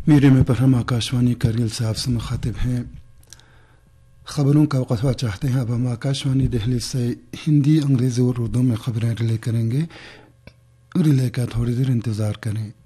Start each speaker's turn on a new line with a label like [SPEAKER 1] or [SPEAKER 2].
[SPEAKER 1] मेरे में पर हम आकाशवाणी करगिल से आपसे मुखातिब हैं। खबरों का वक़्फ़ा चाहते हैं। अब हम आकाशवाणी दिल्ली से हिंदी, अंग्रेज़ी और उर्दू में खबरें रिले करेंगे। रिले का थोड़ी देर इंतज़ार करें।